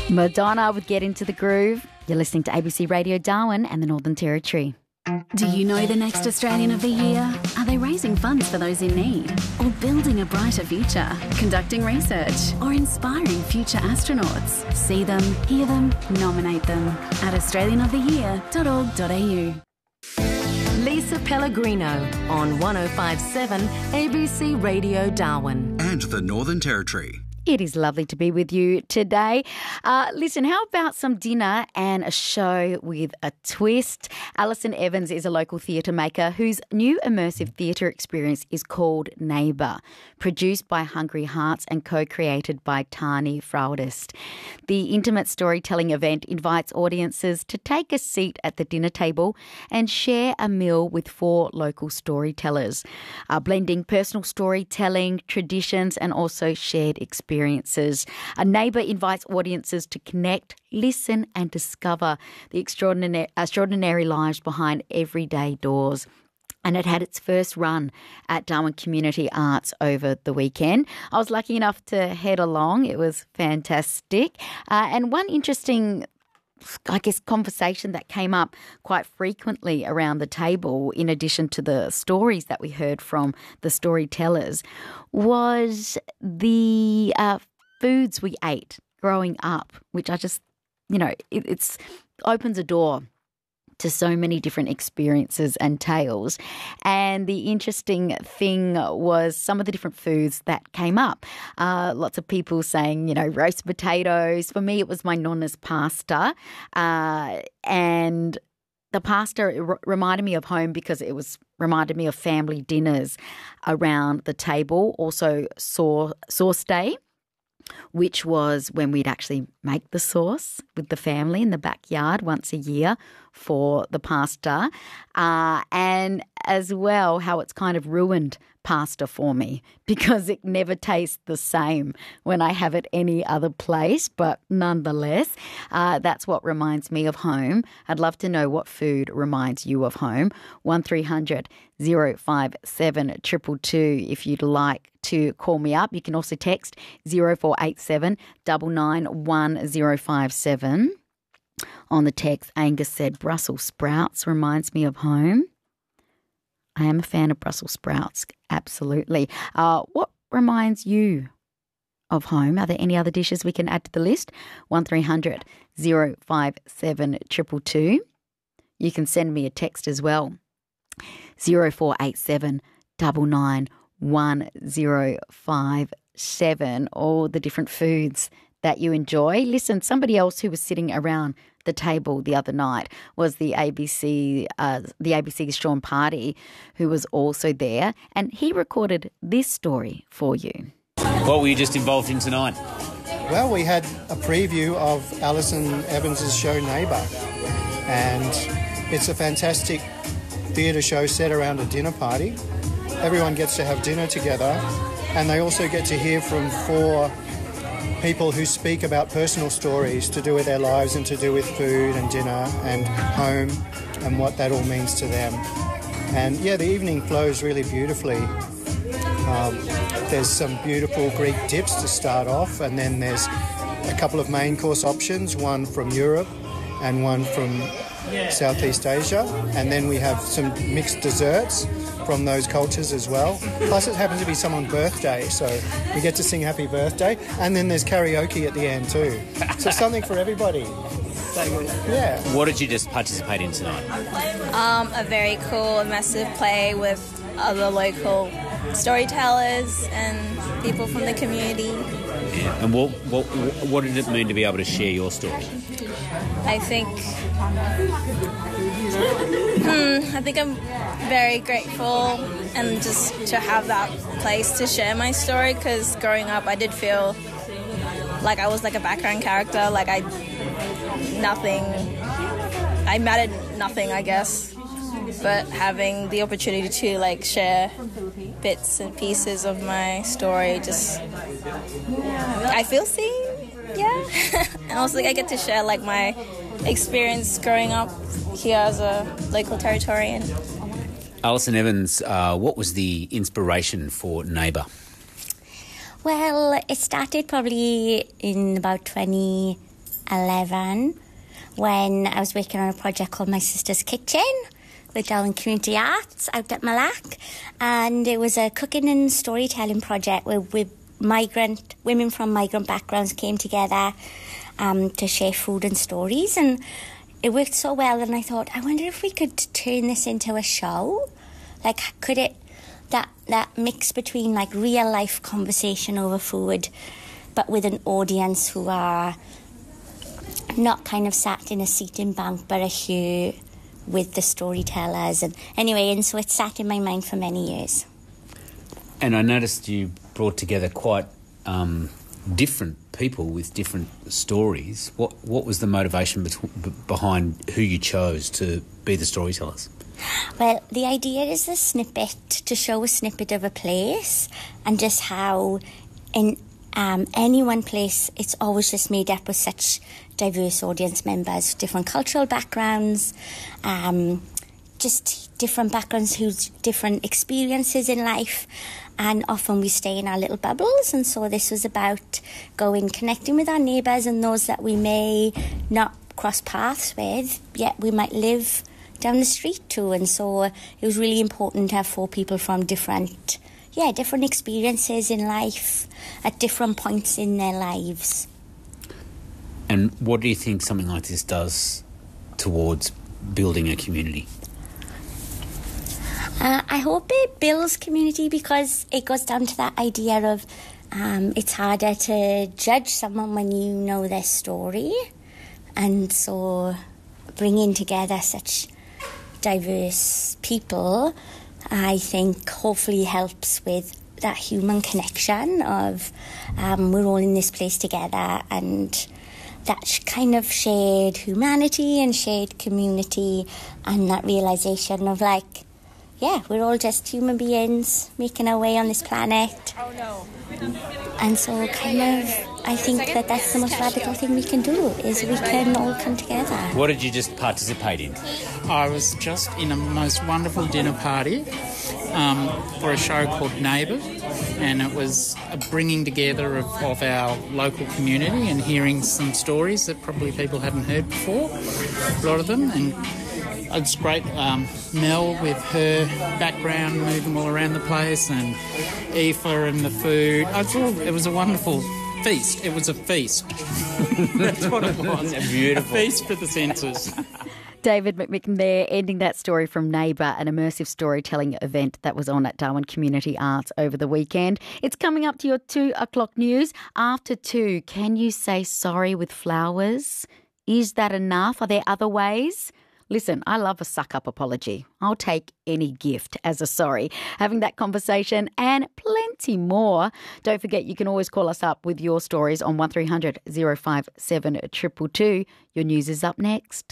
Madonna with Get Into the Groove. You're listening to ABC Radio Darwin and the Northern Territory. Do you know the next Australian of the Year? Are they raising funds for those in need? Or building a brighter future? Conducting research? Or inspiring future astronauts? See them, hear them, nominate them at australianoftheyear.org.au. Lisa Pellegrino on 105.7 ABC Radio Darwin. And the Northern Territory. It is lovely to be with you today. Listen, how about some dinner and a show with a twist? Alison Evans is a local theatre maker whose new immersive theatre experience is called Neighbour, produced by Hungry Hearts and co-created by Tani Fraudist. The intimate storytelling event invites audiences to take a seat at the dinner table and share a meal with 4 local storytellers, blending personal storytelling, traditions and also shared experiences. A Neighbour invites audiences to connect, listen and discover the extraordinary lives behind everyday doors. And it had its first run at Darwin Community Arts over the weekend. I was lucky enough to head along. It was fantastic. And one interesting conversation that came up quite frequently around the table, in addition to the stories that we heard from the storytellers, was the foods we ate growing up, which I just, it's opens a door to so many different experiences and tales. And the interesting thing was some of the different foods that came up. Lots of people saying, roast potatoes. For me, it was my nonna's pasta. And the pasta reminded me of home because it reminded me of family dinners around the table. Also sauce day, which was when we'd actually make the sauce with the family in the backyard once a year for the pasta, and as well how it's kind of ruined pasta for me because it never tastes the same when I have it any other place, but nonetheless, that's what reminds me of home. I'd love to know what food reminds you of home. 1300 057 222 if you'd like to call me up. You can also text 0487 991 On the text, Angus said, Brussels sprouts reminds me of home. I am a fan of Brussels sprouts, absolutely. What reminds you of home? Are there any other dishes we can add to the list? 1300 057 222. You can send me a text as well. 0487 991 all the different foods that you enjoy. Listen, somebody else who was sitting around the table the other night was the ABC's Sean Party, who was also there, and he recorded this story for you. What were you just involved in tonight? Well, we had a preview of Alison Evans' show Neighbour, and it's a fantastic theatre show set around a dinner party. Everyone gets to have dinner together, and they also get to hear from 4 people who speak about personal stories to do with their lives and to do with food and dinner and home and what that all means to them. And yeah, the evening flows really beautifully. There's some beautiful Greek dips to start off, and then there's a couple of main course options, one from Europe and one from Southeast Asia, and then we have some mixed desserts from those cultures as well. Plus it happens to be someone's birthday, so we get to sing happy birthday, and then there's karaoke at the end too. So something for everybody. Yeah. What did you just participate in tonight? A very cool, immersive play with other local storytellers and people from the community. Yeah. And what did it mean to be able to share your story? I think I'm very grateful and just to have that place to share my story, because growing up I did feel like I was like a background character, like I mattered nothing, I guess. But having the opportunity to like share bits and pieces of my story, just I feel seen, yeah. And also like I get to share like my experience growing up here as a local Territorian. Alison Evans, what was the inspiration for Neighbour? Well, it started probably in about 20 2011 when I was working on a project called My Sister's Kitchen with Darwin Community Arts out at Malac, and it was a cooking and storytelling project where women from migrant backgrounds came together to share food and stories, and it worked so well. And I thought, I wonder if we could turn this into a show. Like, could it that mix between like real life conversation over food, but with an audience who are not kind of sat in a seating bank, but are here with the storytellers. And so it sat in my mind for many years. And I noticed you brought together quite different people with different stories. What was the motivation behind who you chose to be the storytellers? Well, the idea is to show a snippet of a place, and just how in any one place it's always just made up with such diverse audience members, different cultural backgrounds, just different backgrounds who's different experiences in life, and often we stay in our little bubbles. And so this was about connecting with our neighbours and those that we may not cross paths with, yet we might live down the street too. And so it was really important to have 4 people from different experiences in life at different points in their lives. And what do you think something like this does towards building a community? I hope it builds community, because it goes down to that idea of it's harder to judge someone when you know their story. And so bringing together such diverse people, I think hopefully helps with that human connection of we're all in this place together, and that kind of shared humanity and shared community, and that realisation of we're all just human beings making our way on this planet. Oh no. And so I think that's the most radical thing we can do, is we can all come together. What did you just participate in? I was just in a most wonderful dinner party for a show called Neighbour, and it was a bringing together of our local community and hearing some stories that probably people hadn't heard before, a lot of them. And it's great. Mel with her background moving all around the place, and Aoife and the food. It was a wonderful feast. It was a feast. That's what it was. Beautiful. A feast for the senses. David McMicken there, ending that story from Neighbour, an immersive storytelling event that was on at Darwin Community Arts over the weekend. It's coming up to your 2 o'clock news. After 2, can you say sorry with flowers? Is that enough? Are there other ways? Listen, I love a suck-up apology. I'll take any gift as a sorry. Having that conversation and plenty more. Don't forget, you can always call us up with your stories on 1300 057 222. Your news is up next.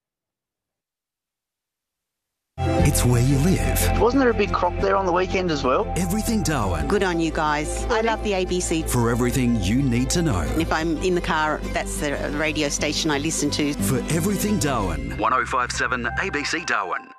It's where you live. Wasn't there a big crop there on the weekend as well? Everything Darwin. Good on you guys. I love the ABC. For everything you need to know. If I'm in the car, that's the radio station I listen to. For everything Darwin. 1057 ABC Darwin.